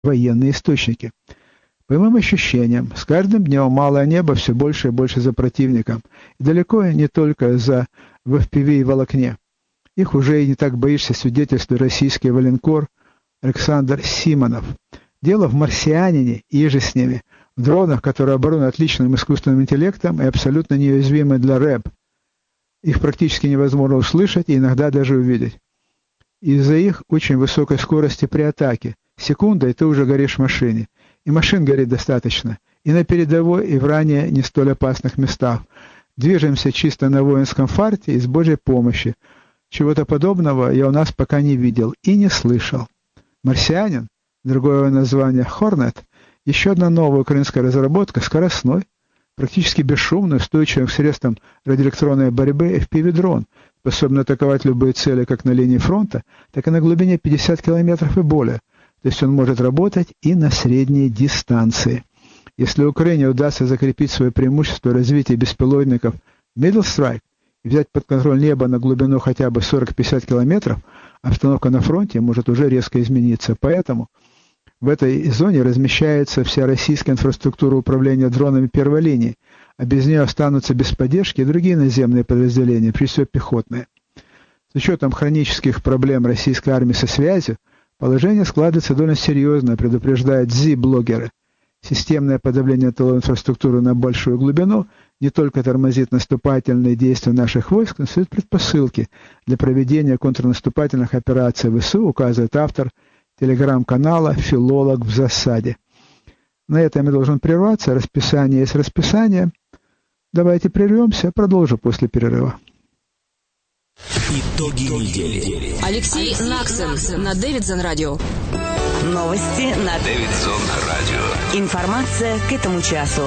военные источники. По моим ощущениям, с каждым днем малое небо все больше и больше за противником, и далеко не только в FPV и волокне. Их уже и не так боишься, свидетельствует российский военкор Александр Симонов. Дело в марсианине и же с ними, в дронах, которые оборудованы отличным искусственным интеллектом и абсолютно неуязвимы для РЭБ. Их практически невозможно услышать и иногда даже увидеть. Из-за их очень высокой скорости при атаке. Секунда, и ты уже горишь в машине. И машин горит достаточно. И на передовой, и в ранее не столь опасных местах. Движемся чисто на воинском фарте и с Божьей помощью. Чего-то подобного я у нас пока не видел и не слышал. Марсианин, другое название Hornet, еще одна новая украинская разработка, скоростной, практически бесшумный, устойчивый к средствам радиоэлектронной борьбы FPV-дрон, способный атаковать любые цели как на линии фронта, так и на глубине 50 километров и более. То есть он может работать и на средней дистанции. Если Украине удастся закрепить свое преимущество развития беспилотников Middle Strike и взять под контроль небо на глубину хотя бы 40-50 километров, обстановка на фронте может уже резко измениться. Поэтому в этой зоне размещается вся российская инфраструктура управления дронами первой линии, а без нее останутся без поддержки и другие наземные подразделения, прежде всего пехотные. С учетом хронических проблем российской армии со связью, положение складывается довольно серьезно, предупреждают ЗИ-блогеры. Системное подавление тыловой инфраструктуры на большую глубину не только тормозит наступательные действия наших войск, но создает предпосылки для проведения контрнаступательных операций ВСУ, указывает автор телеграм-канала «Филолог в засаде». На этом я должен прерваться. Расписание есть расписание. Давайте прервемся. Продолжу после перерыва. Итоги недели. Алексей Наксен на Дэвидсон радио. Новости на Дэвидсон радио. Информация к этому часу.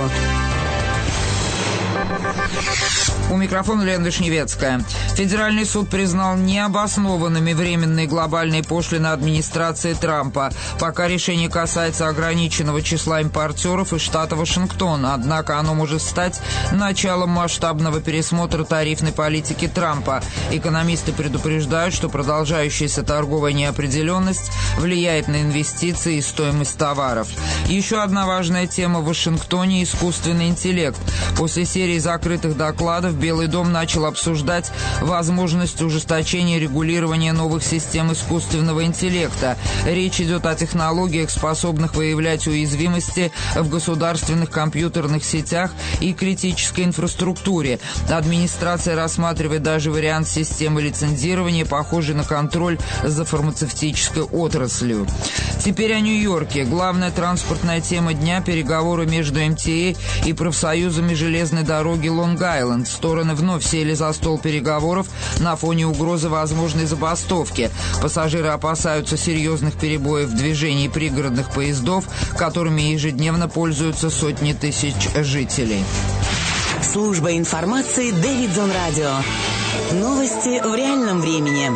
У микрофона Лена Вишневецкая. Федеральный суд признал необоснованными временные глобальные пошлины администрации Трампа, пока решение касается ограниченного числа импортеров из штата Вашингтон. Однако оно может стать началом масштабного пересмотра тарифной политики Трампа. Экономисты предупреждают, что продолжающаяся торговая неопределенность влияет на инвестиции и стоимость товаров. Еще одна важная тема в Вашингтоне – искусственный интеллект. После серии закрытых докладов Белый дом начал обсуждать возможность ужесточения регулирования новых систем искусственного интеллекта. Речь идет о технологиях, способных выявлять уязвимости в государственных компьютерных сетях и критической инфраструктуре. Администрация рассматривает даже вариант системы лицензирования, похожий на контроль за фармацевтической отраслью. Теперь о Нью-Йорке. Главная транспортная тема дня – переговоры между МТА и профсоюзами железной дороги Лонг-Айленд. Стороны вновь сели за стол переговоров на фоне угрозы возможной забастовки. Пассажиры опасаются серьезных перебоев в движении пригородных поездов, которыми ежедневно пользуются сотни тысяч жителей. Служба информации Дэвидсон радио. Новости в реальном времени.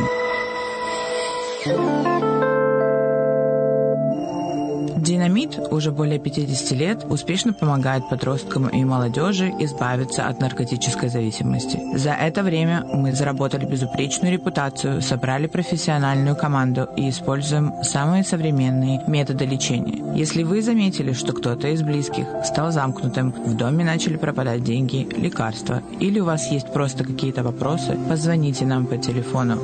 Динамит уже более 50 лет успешно помогает подросткам и молодежи избавиться от наркотической зависимости. За это время мы заработали безупречную репутацию, собрали профессиональную команду и используем самые современные методы лечения. Если вы заметили, что кто-то из близких стал замкнутым, в доме начали пропадать деньги, лекарства, или у вас есть просто какие-то вопросы, позвоните нам по телефону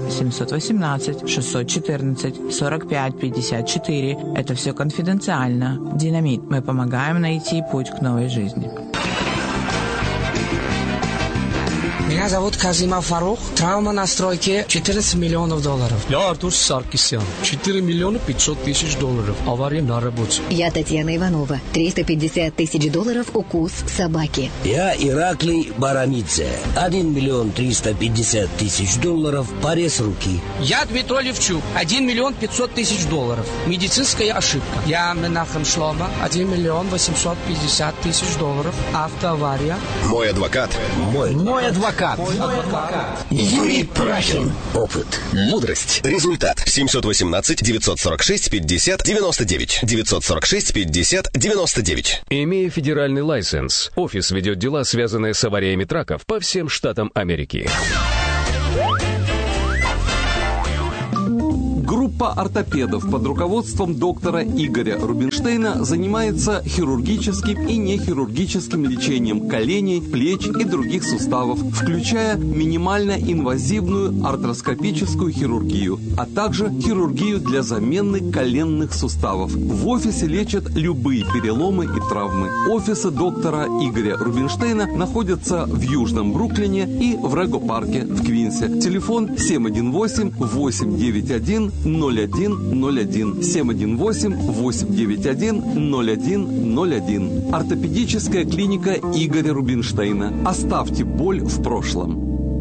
718-614-45-54. Это все конфиденциально. Динамит. Мы помогаем найти путь к новой жизни. Меня зовут Казимов Фарух. Травма на стройке $14 миллионов. Я Артур Саркисян. $4 миллиона 500 тысяч. Авария на работе. Я Татьяна Иванова. $350 тысяч укус собаки. Я Ираклий Барамидзе. $1 миллион 350 тысяч. Порез руки. Я Дмитрий Левчук. $1 миллион 500 тысяч. Медицинская ошибка. Я Менахем Шлома. $1 миллион 850 тысяч. Автоавария. Мой адвокат. Мой адвокат. Юрий Прахин. Опыт. Мудрость. Результат. 718-946-50-99. 946-50-99. Имея федеральный лайсенс, офис ведет дела, связанные с авариями траков по всем штатам Америки. Группа ортопедов под руководством доктора Игоря Рубинштейна занимается хирургическим и нехирургическим лечением коленей, плеч и других суставов, включая минимально инвазивную артроскопическую хирургию, а также хирургию для замены коленных суставов. В офисе лечат любые переломы и травмы. Офисы доктора Игоря Рубинштейна находятся в Южном Бруклине и в Рего-парке в Квинсе. Телефон 718-891-0101. 718-891-0101. Ортопедическая клиника Игоря Рубинштейна. Оставьте боль в прошлом.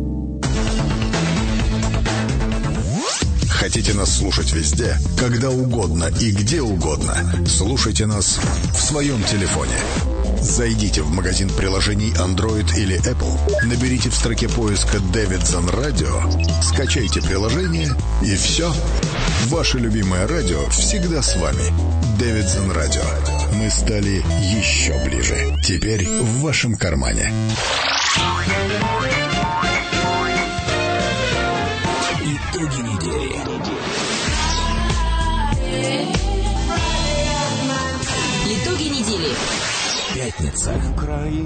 Хотите нас слушать везде, когда угодно и где угодно? Слушайте нас в своем телефоне. Зайдите в магазин приложений Android или Apple, наберите в строке поиска «Davidson Radio», скачайте приложение и все. Ваше любимое радио всегда с вами. Davidson Radio. Мы стали еще ближе. Теперь в вашем кармане. Итоги недели. Итоги недели. Пятница.